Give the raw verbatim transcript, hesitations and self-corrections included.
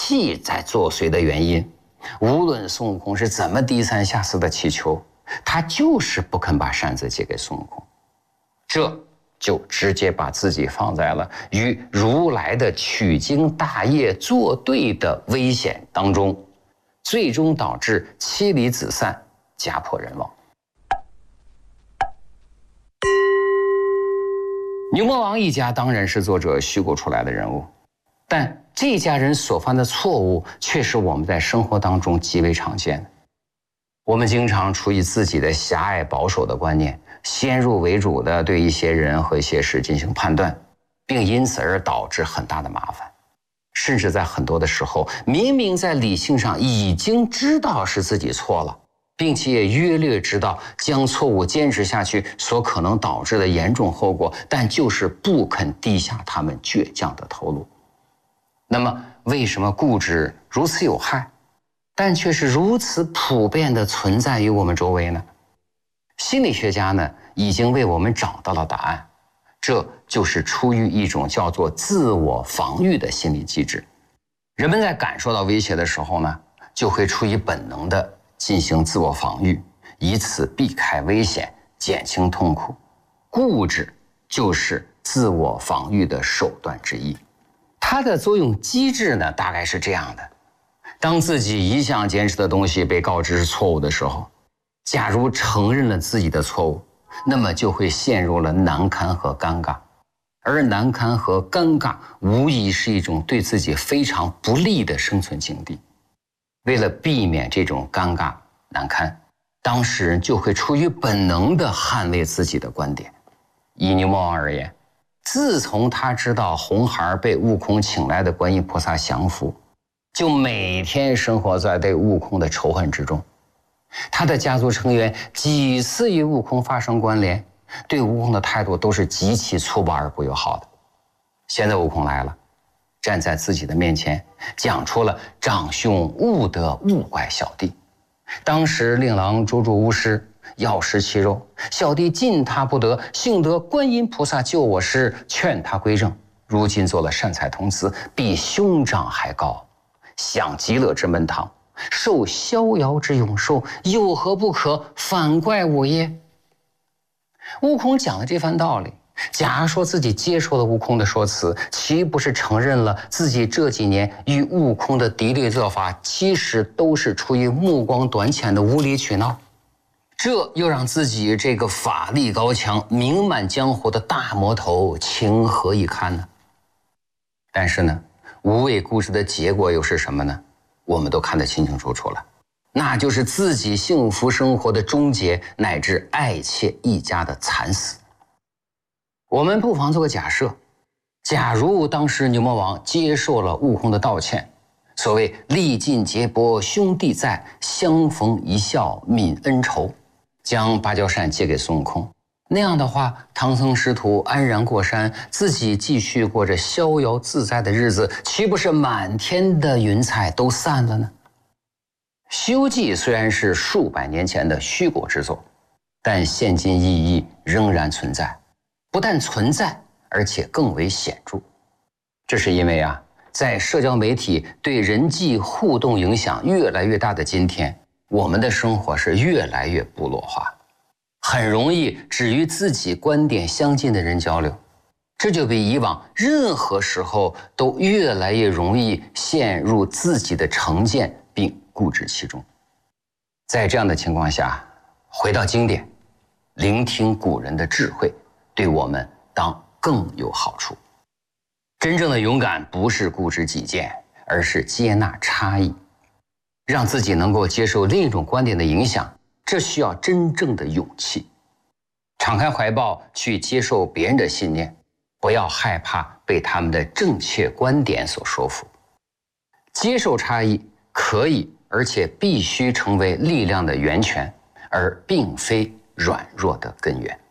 气在作祟的原因。无论孙悟空是怎么低三下四的祈求，他就是不肯把扇子借给孙悟空，这就直接把自己放在了与如来的取经大业作对的危险当中，最终导致妻离子散，家破人亡。牛魔王一家当然是作者虚构出来的人物，但这家人所犯的错误却是我们在生活当中极为常见的。我们经常出于自己的狭隘保守的观念，先入为主的对一些人和一些事进行判断，并因此而导致很大的麻烦。甚至在很多的时候，明明在理性上已经知道是自己错了，并且也约略知道将错误坚持下去所可能导致的严重后果，但就是不肯低下他们倔强的头颅。那么为什么固执如此有害，但却是如此普遍地存在于我们周围呢？心理学家呢已经为我们找到了答案，这就是出于一种叫做自我防御的心理机制。人们在感受到威胁的时候呢，就会出于本能地进行自我防御，以此避开危险，减轻痛苦。固执就是自我防御的手段之一。它的作用机制呢，大概是这样的：当自己一向坚持的东西被告知是错误的时候，假如承认了自己的错误，那么就会陷入了难堪和尴尬，而难堪和尴尬无疑是一种对自己非常不利的生存境地。为了避免这种尴尬难堪，当事人就会出于本能地捍卫自己的观点。以牛魔王而言，自从他知道红孩被悟空请来的观音菩萨降服，就每天生活在对悟空的仇恨之中。他的家族成员几次与悟空发生关联，对悟空的态度都是极其粗暴而不友好的。现在悟空来了，站在自己的面前，讲出了长兄勿得误怪小弟。当时令郎捉住巫师，要食其肉，小弟禁他不得，幸得观音菩萨救我时，劝他归正。如今做了善财童子，比兄长还高，享极乐之门堂，受逍遥之永寿，有何不可？反怪我耶？悟空讲了这番道理，假如说自己接受了悟空的说辞，岂不是承认了自己这几年与悟空的敌对做法其实都是出于目光短浅的无理取闹？这又让自己这个法力高强、名满江湖的大魔头情何以堪呢？但是呢，无畏固执的结果又是什么呢？我们都看得清清楚楚了，那就是自己幸福生活的终结，乃至爱妾一家的惨死。我们不妨做个假设，假如当时牛魔王接受了悟空的道歉，所谓历尽劫波兄弟在，相逢一笑泯恩仇，将芭蕉扇借给孙悟空，那样的话，唐僧师徒安然过山，自己继续过着逍遥自在的日子，岂不是满天的云彩都散了呢？《西游记》虽然是数百年前的虚构之作，但现今意义仍然存在，不但存在，而且更为显著。这是因为啊，在社交媒体对人际互动影响越来越大的今天，我们的生活是越来越部落化，很容易只与自己观点相近的人交流，这就比以往任何时候都越来越容易陷入自己的成见并固执其中。在这样的情况下，回到经典，聆听古人的智慧，对我们当更有好处。真正的勇敢不是固执己见，而是接纳差异，让自己能够接受另一种观点的影响，这需要真正的勇气。敞开怀抱去接受别人的信念，不要害怕被他们的正确观点所说服。接受差异可以，而且必须成为力量的源泉，而并非软弱的根源。